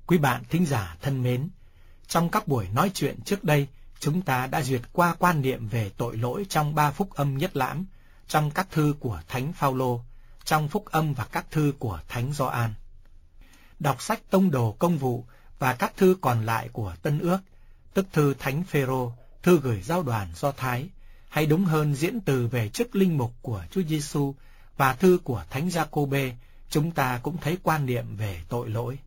Quý bạn thính giả thân mến, trong các buổi nói chuyện trước đây, chúng ta đã duyệt qua quan niệm về tội lỗi trong 3 phúc âm nhất lãm, trong các thư của Thánh Phaolô, trong phúc âm và các thư của Thánh Gioan. Đọc sách Tông đồ Công vụ và các thư còn lại của Tân Ước, tức thư Thánh Phêrô, thư gửi giáo đoàn Do Thái, hay đúng hơn diễn từ về chức linh mục của Chúa Giêsu và thư của Thánh Giacôbê, chúng ta cũng thấy quan niệm về tội lỗi.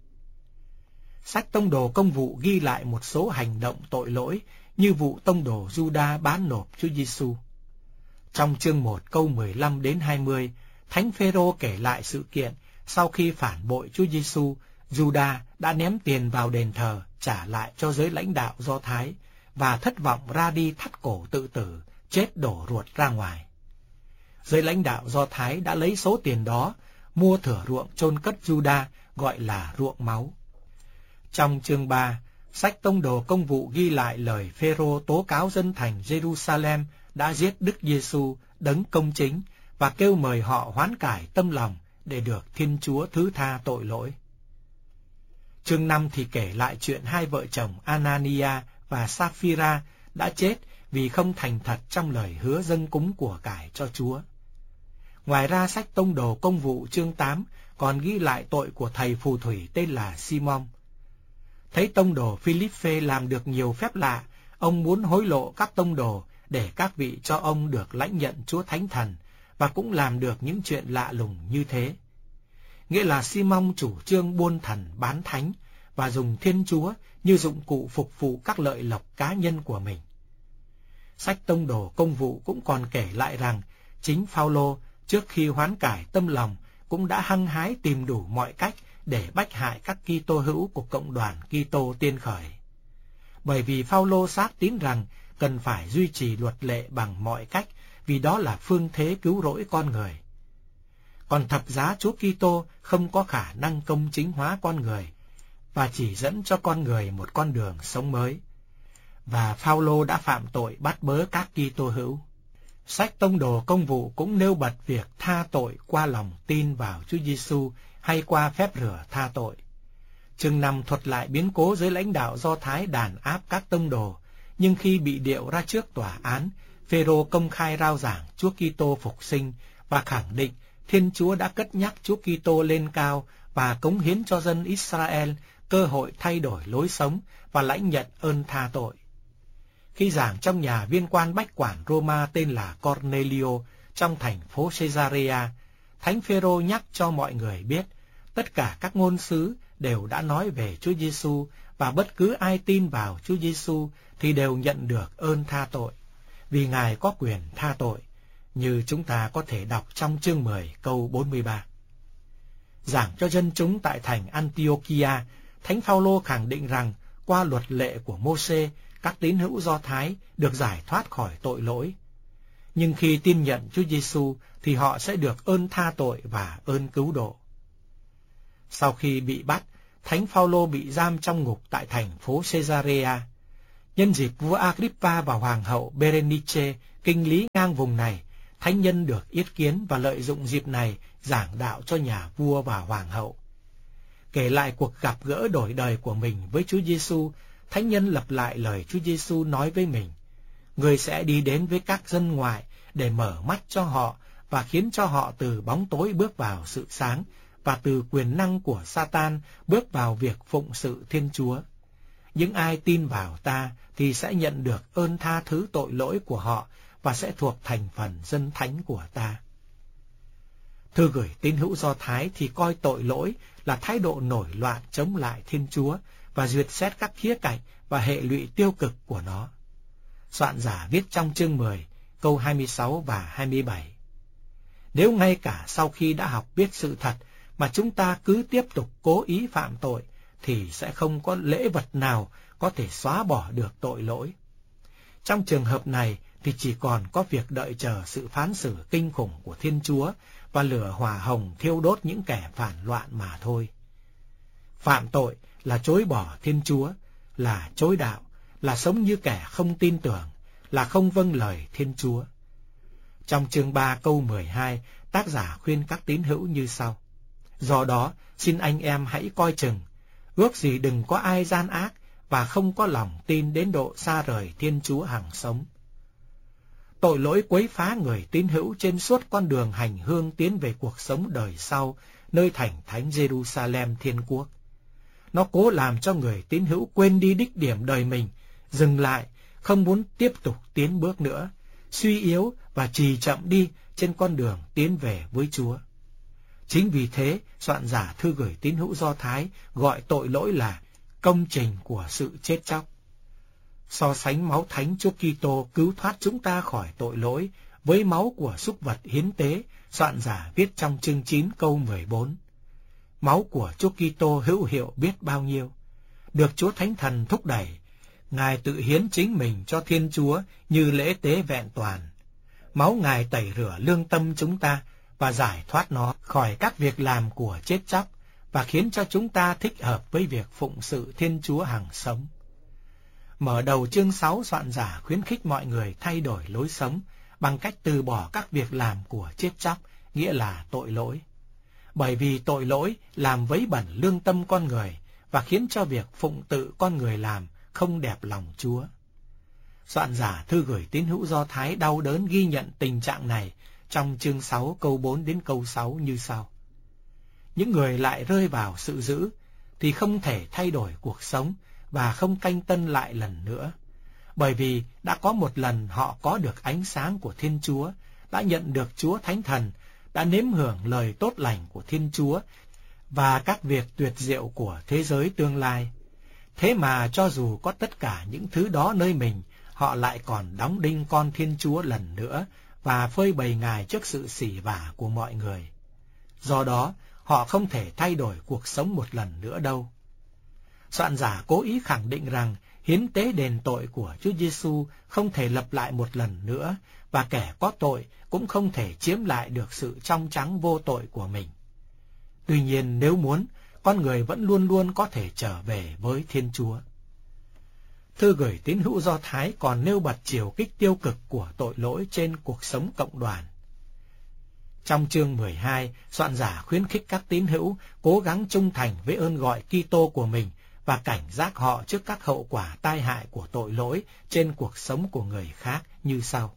Sách Tông đồ Công vụ ghi lại một số hành động tội lỗi như vụ tông đồ Giuđa bán nộp Chúa Giêsu. Trong chương 1 câu 15 đến 20, Thánh Phêrô kể lại sự kiện sau khi phản bội Chúa Giêsu, Giuđa đã ném tiền vào đền thờ trả lại cho giới lãnh đạo Do Thái và thất vọng ra đi thắt cổ tự tử, chết đổ ruột ra ngoài. Giới lãnh đạo Do Thái đã lấy số tiền đó mua thửa ruộng chôn cất Giuđa, gọi là ruộng máu. Trong chương 3, sách Tông đồ Công vụ ghi lại lời Phêrô tố cáo dân thành Jerusalem đã giết Đức Giêsu, đấng công chính, và kêu mời họ hoán cải tâm lòng để được Thiên Chúa thứ tha tội lỗi. Chương 5 thì kể lại chuyện hai vợ chồng Anania và Sapphira đã chết vì không thành thật trong lời hứa dâng cúng của cải cho Chúa. Ngoài ra, sách Tông đồ Công vụ chương 8 còn ghi lại tội của thầy phù thủy tên là Simon. Thấy tông đồ Philippe làm được nhiều phép lạ, ông muốn hối lộ các tông đồ để các vị cho ông được lãnh nhận Chúa Thánh Thần, và cũng làm được những chuyện lạ lùng như thế. Nghĩa là Simon chủ trương buôn thần bán thánh và dùng Thiên Chúa như dụng cụ phục vụ các lợi lộc cá nhân của mình. Sách Tông đồ Công vụ cũng còn kể lại rằng chính Phaolô trước khi hoán cải tâm lòng cũng đã hăng hái tìm đủ mọi cách để bách hại các Kitô hữu của cộng đoàn Kitô tiên khởi. Bởi vì Phaolô xác tín rằng cần phải duy trì luật lệ bằng mọi cách, vì đó là phương thế cứu rỗi con người. Còn thập giá Chúa Kitô không có khả năng công chính hóa con người và chỉ dẫn cho con người một con đường sống mới. Và Phaolô đã phạm tội bắt bớ các Kitô hữu. Sách Tông đồ Công vụ cũng nêu bật việc tha tội qua lòng tin vào Chúa Giêsu hay qua phép rửa tha tội. Chương 5 thuật lại biến cố giới lãnh đạo Do Thái đàn áp các tông đồ, nhưng khi bị điệu ra trước tòa án, Phêrô công khai rao giảng Chúa Kitô phục sinh và khẳng định Thiên Chúa đã cất nhắc Chúa Kitô lên cao và cống hiến cho dân Israel cơ hội thay đổi lối sống và lãnh nhận ơn tha tội. Khi giảng trong nhà viên quan bách quản Roma tên là Cornelio trong thành phố Caesarea, Thánh Phêrô nhắc cho mọi người biết tất cả các ngôn sứ đều đã nói về Chúa Giêsu, và bất cứ ai tin vào Chúa Giêsu thì đều nhận được ơn tha tội, vì Ngài có quyền tha tội, như chúng ta có thể đọc trong chương 10 câu 43. Giảng cho dân chúng tại thành Antiochia, Thánh Phaolô khẳng định rằng qua luật lệ của Mô-sê, các tín hữu Do Thái được giải thoát khỏi tội lỗi. Nhưng khi tin nhận Chúa Giêsu thì họ sẽ được ơn tha tội và ơn cứu độ. Sau khi bị bắt, Thánh Phaolô bị giam trong ngục tại thành phố Caesarea. Nhân dịp vua Agrippa và hoàng hậu Berenice kinh lý ngang vùng này, thánh nhân được yết kiến và lợi dụng dịp này giảng đạo cho nhà vua và hoàng hậu. Kể lại cuộc gặp gỡ đổi đời của mình với Chúa Giêsu, thánh nhân lặp lại lời Chúa Giêsu nói với mình: Người sẽ đi đến với các dân ngoại để mở mắt cho họ và khiến cho họ từ bóng tối bước vào sự sáng, và từ quyền năng của Satan bước vào việc phụng sự Thiên Chúa. Những ai tin vào ta thì sẽ nhận được ơn tha thứ tội lỗi của họ và sẽ thuộc thành phần dân thánh của ta. Thư gửi tín hữu Do Thái thì coi tội lỗi là thái độ nổi loạn chống lại Thiên Chúa và duyệt xét các khía cạnh và hệ lụy tiêu cực của nó. Soạn giả viết trong chương 10, câu 26 và 27. Nếu ngay cả sau khi đã học biết sự thật mà chúng ta cứ tiếp tục cố ý phạm tội, thì sẽ không có lễ vật nào có thể xóa bỏ được tội lỗi. Trong trường hợp này thì chỉ còn có việc đợi chờ sự phán xử kinh khủng của Thiên Chúa và lửa hỏa hồng thiêu đốt những kẻ phản loạn mà thôi. Phạm tội là chối bỏ Thiên Chúa, là chối đạo, là sống như kẻ không tin tưởng, là không vâng lời Thiên Chúa. Trong chương 3 câu 12, tác giả khuyên các tín hữu như sau: Do đó, xin anh em hãy coi chừng, ước gì đừng có ai gian ác và không có lòng tin đến độ xa rời Thiên Chúa hằng sống. Tội lỗi quấy phá người tín hữu trên suốt con đường hành hương tiến về cuộc sống đời sau, nơi thành thánh Jerusalem Thiên Quốc. Nó cố làm cho người tín hữu quên đi đích điểm đời mình, dừng lại, không muốn tiếp tục tiến bước nữa, suy yếu và trì chậm đi trên con đường tiến về với Chúa. Chính vì thế, soạn giả thư gửi tín hữu Do Thái gọi tội lỗi là công trình của sự chết chóc. So sánh máu thánh Chúa Kitô cứu thoát chúng ta khỏi tội lỗi với máu của súc vật hiến tế, soạn giả viết trong chương 9 câu 14. Máu của Chúa Kitô hữu hiệu biết bao nhiêu, được Chúa Thánh Thần thúc đẩy, Ngài tự hiến chính mình cho Thiên Chúa như lễ tế vẹn toàn. Máu Ngài tẩy rửa lương tâm chúng ta và giải thoát nó khỏi các việc làm của chết chóc và khiến cho chúng ta thích hợp với việc phụng sự Thiên Chúa hằng sống. Mở đầu chương 6, soạn giả khuyến khích mọi người thay đổi lối sống bằng cách từ bỏ các việc làm của chết chóc, nghĩa là tội lỗi. Bởi vì tội lỗi làm vấy bẩn lương tâm con người và khiến cho việc phụng tự con người làm không đẹp lòng Chúa. Soạn giả thư gửi tín hữu Do Thái đau đớn ghi nhận tình trạng này trong chương 6 câu 4 đến câu 6 như sau. Những người lại rơi vào sự dữ thì không thể thay đổi cuộc sống và không canh tân lại lần nữa, bởi vì đã có một lần họ có được ánh sáng của Thiên Chúa, đã nhận được Chúa Thánh Thần, đã nếm hưởng lời tốt lành của Thiên Chúa và các việc tuyệt diệu của thế giới tương lai. Thế mà cho dù có tất cả những thứ đó nơi mình, họ lại còn đóng đinh con Thiên Chúa lần nữa và phơi bày Ngài trước sự sỉ vả của mọi người. Do đó, họ không thể thay đổi cuộc sống một lần nữa đâu. Soạn giả cố ý khẳng định rằng hiến tế đền tội của Chúa Giêsu không thể lập lại một lần nữa, và kẻ có tội cũng không thể chiếm lại được sự trong trắng vô tội của mình. Tuy nhiên, nếu muốn, con người vẫn luôn luôn có thể trở về với Thiên Chúa. Thư gửi tín hữu Do Thái còn nêu bật chiều kích tiêu cực của tội lỗi trên cuộc sống cộng đoàn. Trong chương 12, soạn giả khuyến khích các tín hữu cố gắng trung thành với ơn gọi Kitô của mình và cảnh giác họ trước các hậu quả tai hại của tội lỗi trên cuộc sống của người khác như sau.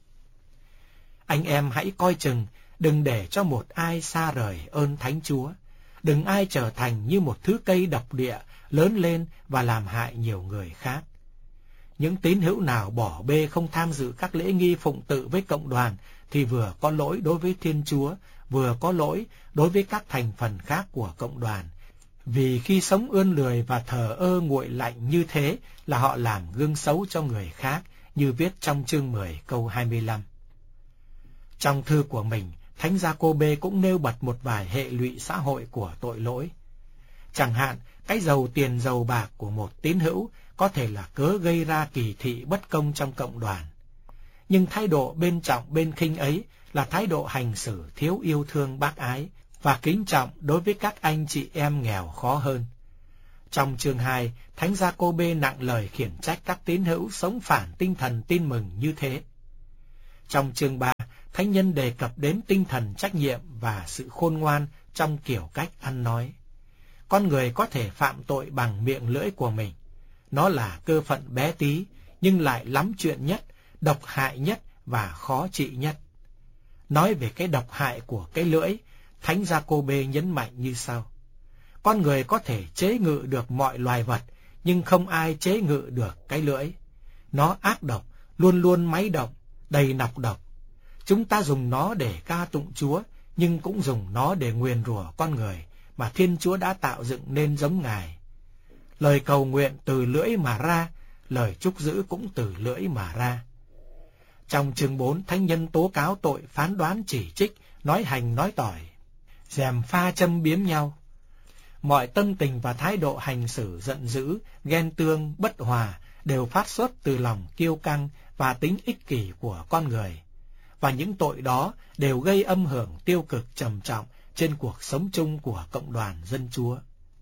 Anh em hãy coi chừng, đừng để cho một ai xa rời ơn Thánh Chúa. Đừng ai trở thành như một thứ cây độc địa, lớn lên và làm hại nhiều người khác. Những tín hữu nào bỏ bê không tham dự các lễ nghi phụng tự với cộng đoàn thì vừa có lỗi đối với Thiên Chúa, vừa có lỗi đối với các thành phần khác của cộng đoàn. Vì khi sống ươn lười và thờ ơ nguội lạnh như thế là họ làm gương xấu cho người khác, như viết trong chương 10 câu 25. Trong thư của mình, Thánh Gia-cô-bê cũng nêu bật một vài hệ lụy xã hội của tội lỗi. Chẳng hạn, cái giàu tiền giàu bạc của một tín hữu có thể là cớ gây ra kỳ thị bất công trong cộng đoàn. Nhưng thái độ bên trọng bên khinh ấy là thái độ hành xử thiếu yêu thương bác ái và kính trọng đối với các anh chị em nghèo khó hơn. Trong chương 2, Thánh Gia-cô-bê nặng lời khiển trách các tín hữu sống phản tinh thần tin mừng như thế. Trong chương 3, Thánh nhân đề cập đến tinh thần trách nhiệm và sự khôn ngoan trong kiểu cách ăn nói. Con người có thể phạm tội bằng miệng lưỡi của mình. Nó là cơ phận bé tí, nhưng lại lắm chuyện nhất, độc hại nhất và khó trị nhất. Nói về cái độc hại của cái lưỡi, Thánh Gia-cô-bê nhấn mạnh như sau. Con người có thể chế ngự được mọi loài vật, nhưng không ai chế ngự được cái lưỡi. Nó ác độc, luôn luôn máy động, đầy nọc độc. Chúng ta dùng nó để ca tụng Chúa, nhưng cũng dùng nó để nguyền rủa con người mà Thiên Chúa đã tạo dựng nên giống Ngài. Lời cầu nguyện từ lưỡi mà ra, lời chúc giữ cũng từ lưỡi mà ra. Trong chương 4, Thánh nhân tố cáo tội phán đoán chỉ trích, nói hành nói tỏi, gièm pha châm biếm nhau. Mọi tâm tình và thái độ hành xử giận dữ, ghen tương, bất hòa đều phát xuất từ lòng kiêu căng và tính ích kỷ của con người. Và những tội đó đều gây âm hưởng tiêu cực trầm trọng trên cuộc sống chung của cộng đoàn dân Chúa.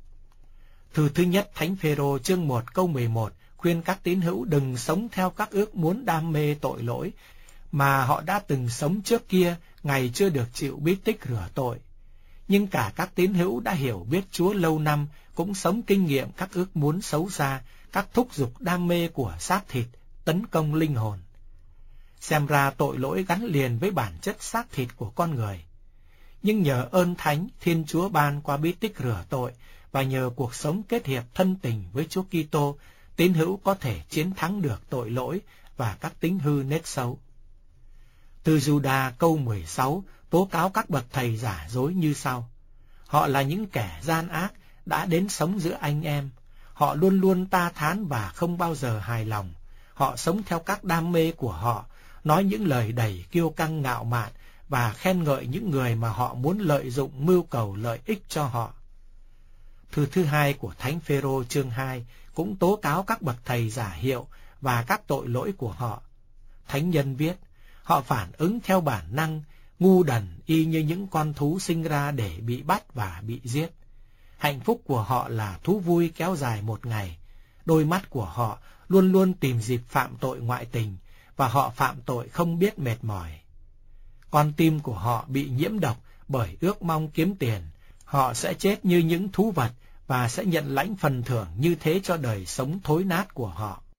Thư thứ nhất Thánh Phêrô chương 1 câu 11 khuyên các tín hữu đừng sống theo các ước muốn đam mê tội lỗi mà họ đã từng sống trước kia, ngày chưa được chịu bí tích rửa tội. Nhưng cả các tín hữu đã hiểu biết Chúa lâu năm cũng sống kinh nghiệm các ước muốn xấu xa, các thúc giục đam mê của xác thịt, tấn công linh hồn. Xem ra tội lỗi gắn liền với bản chất xác thịt của con người. Nhưng nhờ ơn thánh Thiên Chúa ban qua bí tích rửa tội và nhờ cuộc sống kết hiệp thân tình với Chúa Kitô, tín hữu có thể chiến thắng được tội lỗi và các tính hư nết xấu. Từ Giuđa câu 16 tố cáo các bậc thầy giả dối như sau: họ là những kẻ gian ác đã đến sống giữa anh em. Họ luôn luôn ta thán và không bao giờ hài lòng. Họ sống theo các đam mê của họ, nói những lời đầy kiêu căng ngạo mạn và khen ngợi những người mà họ muốn lợi dụng mưu cầu lợi ích cho họ. Thư thứ hai của Thánh Phêrô chương 2 cũng tố cáo các bậc thầy giả hiệu và các tội lỗi của họ. Thánh nhân viết, họ phản ứng theo bản năng, ngu đần y như những con thú sinh ra để bị bắt và bị giết. Hạnh phúc của họ là thú vui kéo dài một ngày. Đôi mắt của họ luôn luôn tìm dịp phạm tội ngoại tình, và họ phạm tội không biết mệt mỏi. Con tim của họ bị nhiễm độc bởi ước mong kiếm tiền. Họ sẽ chết như những thú vật và sẽ nhận lãnh phần thưởng như thế cho đời sống thối nát của họ.